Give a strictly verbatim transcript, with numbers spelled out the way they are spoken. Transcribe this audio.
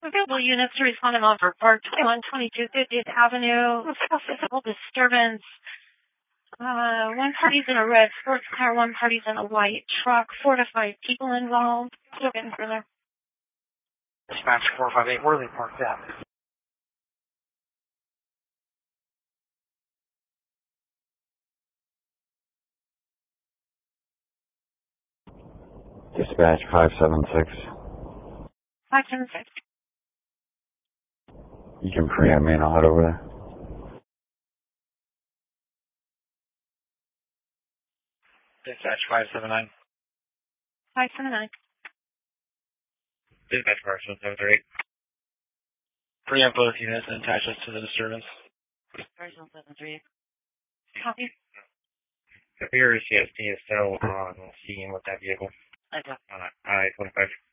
Available units to respond in Monfort Park, twenty-one twenty-two fiftieth Avenue. Physical disturbance. Uh, one party's in a red sports car, one party's in a white truck. Four to five people involved. Still getting further. Dispatch four five eight, where are they parked at? Dispatch five seven six. five seven six. You can preempt me and I'll head over there. Dispatch five seven nine. five seven nine. Dispatch five seven three. Preempt both units and attach us to the disturbance. five seven three. Copy. If your C S T is still on scene with that vehicle. Okay. Uh, I twenty-five.